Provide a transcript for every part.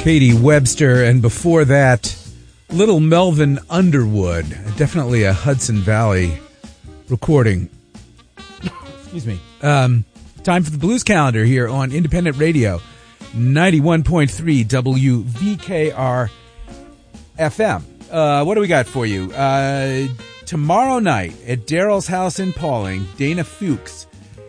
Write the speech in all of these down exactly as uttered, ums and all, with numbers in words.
Katie Webster, and before that, Little Melvin Underwood. Definitely a Hudson Valley recording. Excuse me. Um, time for the Blues Calendar here on Independent Radio, ninety-one point three W V K R F M. Uh, what do we got for you? Uh, tomorrow night at Daryl's house in Pauling, Dana Fuchs.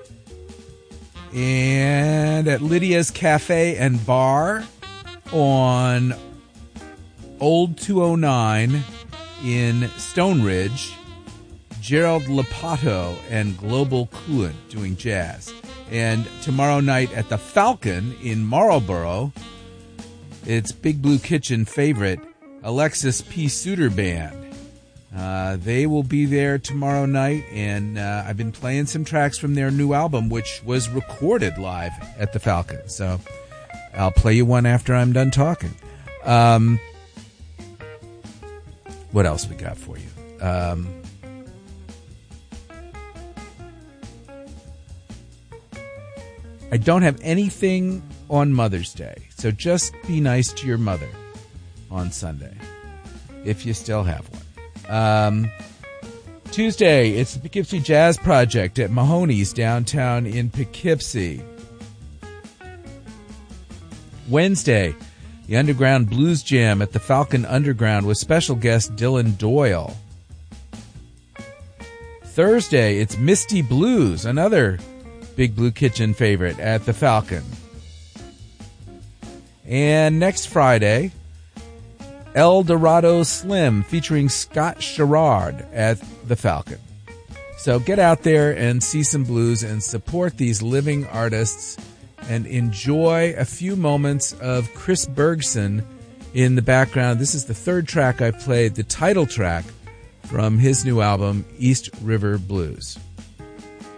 And at Lydia's Cafe and Bar on Old two oh nine in Stone Ridge, Gerald Lapato and Global Coolant doing jazz. And tomorrow night at the Falcon in Marlboro, it's Big Blue Kitchen favorite, Alexis P. Suter Band. Uh, they will be there tomorrow night, and uh, I've been playing some tracks from their new album, which was recorded live at the Falcon. So I'll play you one after I'm done talking. Um, what else we got for you? Um, I don't have anything on Mother's Day, so just be nice to your mother on Sunday, if you still have one. Um, Tuesday, it's the Poughkeepsie Jazz Project at Mahoney's downtown in Poughkeepsie. Wednesday, the Underground Blues Jam at the Falcon Underground with special guest Dylan Doyle. Thursday, it's Misty Blues, another Big Blue Kitchen favorite at the Falcon. And next Friday, El Dorado Slim featuring Scott Sherrard at the Falcon. So get out there and see some blues and support these living artists and enjoy a few moments of Chris Bergson in the background. This is the third track I've played, the title track from his new album, East River Blues.